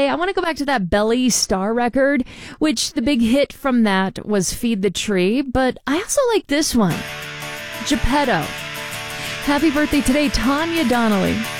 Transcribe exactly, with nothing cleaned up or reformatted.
I want to go back to that Belly Star record, which the big hit from that was Feed the Tree, but I also like this one, Geppetto. Happy birthday today, Tanya Donnelly.